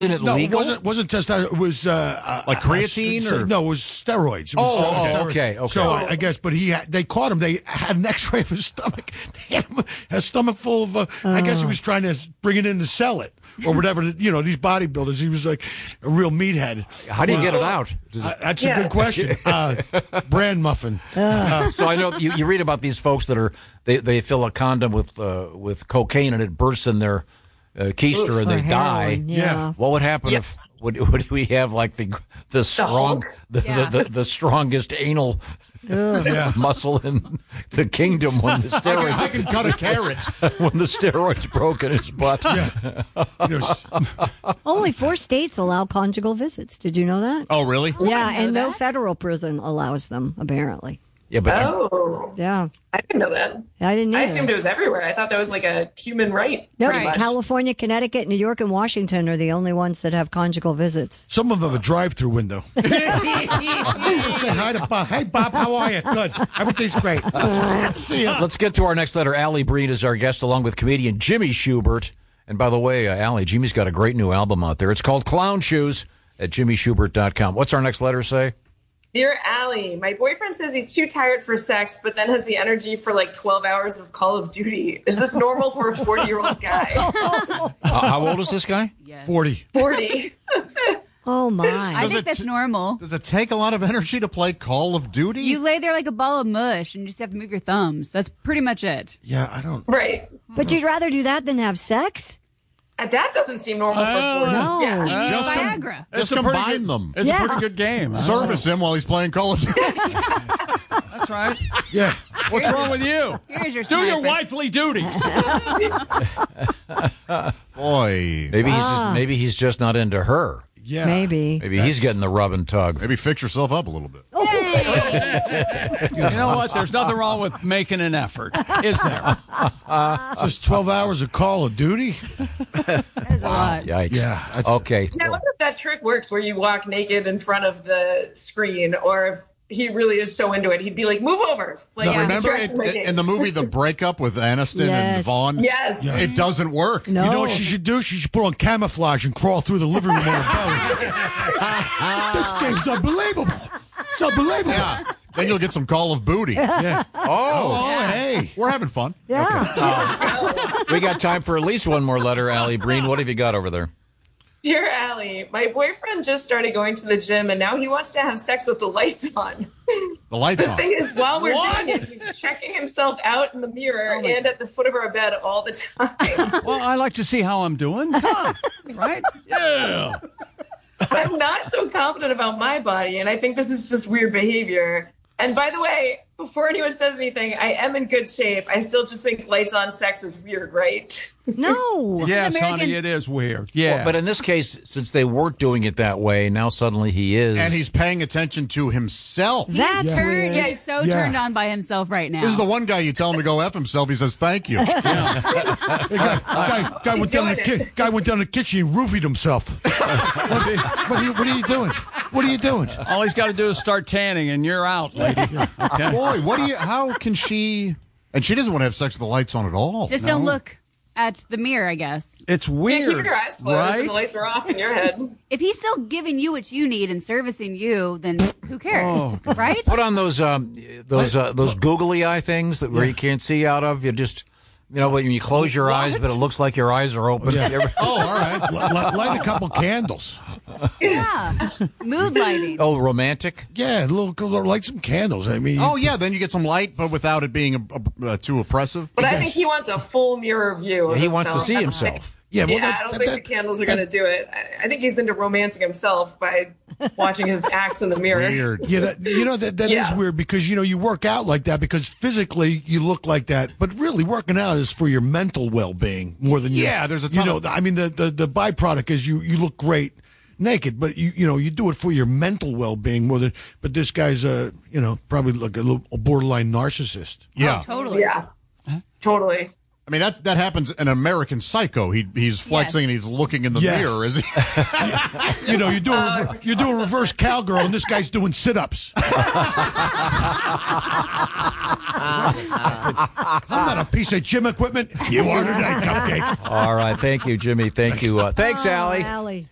Isn't it No, legal? it wasn't testosterone. It was like creatine, or no, it was steroids. It was steroids. Okay. So I guess, but they caught him. They had an X-ray of his stomach. They had him a stomach full of. I guess he was trying to bring it in to sell it or whatever. These bodybuilders. He was like a real meathead. How do you get it out? That's a good question. Bran muffin. So I know you read about these folks that they fill a condom with cocaine and it bursts in their keister and they die. Yeah. What would happen if would we have like the strongest anal muscle in the kingdom when the steroids I can cut a carrot when the steroids broke in his butt? Only 4 states allow conjugal visits. Did you know that? Oh, really? Yeah, and no federal prison allows them, apparently. Yeah, but Yeah. I didn't know that. I didn't I either. assumed it was everywhere. I thought that was like a human right. No, pretty much. California, Connecticut, New York, and Washington are the only ones that have conjugal visits. Some of them have a drive-through window. Say hi to Bob. Hey, Bob, how are you? Good. Everything's great. See ya. let's get to our next letter. Allie Breen is our guest, along with comedian Jimmy Schubert. And by the way, Allie, Jimmy's got a great new album out there. It's called Clown Shoes at jimmyschubert.com. What's our next letter say? Dear Allie, my boyfriend says he's too tired for sex, but then has the energy for like 12 hours of Call of Duty. Is this normal for a 40-year-old guy? How old is this guy? Yes. 40. 40. Oh, my. I think that's normal. Does it take a lot of energy to play Call of Duty? You lay there like a ball of mush and you just have to move your thumbs. That's pretty much it. Yeah, I don't. Right. But you'd rather do that than have sex? That doesn't seem normal for 40. No. Yeah. He needs Just Viagra. Just combine them. It's a pretty good game. Service him while he's playing Call of Duty. That's right. Yeah. What's wrong with you? Here's your Do your sniper. wifely duty. Boy. Maybe he's just not into her. Yeah. Maybe. Maybe he's getting the rub and tug. Maybe fix yourself up a little bit. You know what? There's nothing wrong with making an effort, is there? Just 12 hours of Call of Duty? That's a lot. Yikes. Yeah. That's Okay. Now, I wonder if that trick works where you walk naked in front of the screen, or if he really is so into it, he'd be like, move over. Like, No, yeah, remember dress my game. in the movie The Breakup with Aniston and Yes. Vaughn? Yes. Yeah. It doesn't work. No. You know what she should do? She should put on camouflage and crawl through the living room on her belly. This game's unbelievable. It's unbelievable. Yeah. Then you'll get some Call of Booty. Yeah. Oh, Hey. We're having fun. Yeah. we got time for at least one more letter, Allie Breen. What have you got over there? Dear Allie, my boyfriend just started going to the gym, and now he wants to have sex with the lights on. The lights The on. thing is, while we're doing it, he's checking himself out in the mirror and at the foot of our bed all the time. Well, I like to see how I'm doing. Right? Yeah. I'm not so confident about my body, and I think this is just weird behavior. And by the way, before anyone says anything, I am in good shape. I still just think lights on sex is weird, right? No. Yes, American- honey, it is weird. Yeah. Well, but in this case, since they weren't doing it that way, now suddenly he is. And he's paying attention to himself. That's weird. Yeah, he's so Yeah. turned on by himself right now. This is the one guy you tell him to go F himself. He says, thank you. Hey, guy went down to the kitchen and roofied himself. What are you doing? What are you doing? all he's got to do is start tanning, and you're out, lady. Okay. Boy, how can she... And she doesn't want to have sex with the lights on at all. Just don't look at the mirror, I guess. It's You weird, keep your eyes closed right? and the lights are off in your head. If he's still giving you what you need and servicing you, then who cares, right? Put on those googly eye things that where you can't see out of. You just, when you close your eyes, but it looks like your eyes are open. Yeah. You ever- Oh, all right. Light a couple candles. Yeah. Mood lighting. Oh, romantic. Yeah, light some candles. I mean, Oh, yeah, then you get some light, but without it being too oppressive. But I think he wants a full mirror view. Of He wants to himself. see himself. yeah, well, I don't think the candles are going to do it. I think he's into romancing himself by watching his acts in the mirror. Weird. Yeah, that is Yeah. weird because you work out like that because physically you look like that, but really working out is for your mental well-being more than Yeah, there's a ton of- I mean, the byproduct is you look great naked, but you do it for your mental well-being more than. But this guy's probably like a little borderline narcissist. Yeah. Oh, totally. Yeah, totally. I mean, that happens in American Psycho. He's flexing and he's looking in the Yeah. mirror. Is he? You're doing reverse cowgirl, and this guy's doing sit-ups. I'm not a piece of gym equipment. You are today, cupcake. All right. Thank you, Jimmy. Thank you. Thanks, Allie. Allie.